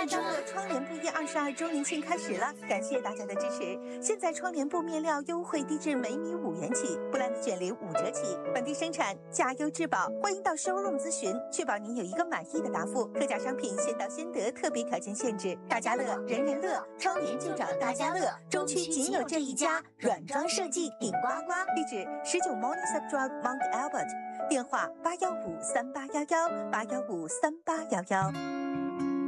大张的窗帘布业22周年庆开始了，感谢大家的支持。现在窗帘布面料优惠低至每米5元起，布兰的卷帘5折起，本地生产，价优质保。欢迎到 showroom 咨询，确保您有一个满意的答复。特价商品先到先得，特别条件限制。大家乐，人人乐，窗帘就找大家乐。中区仅有这一家，软装设计顶呱呱。地址19 Morningside Drive Mount Albert，电话8153811，8153811。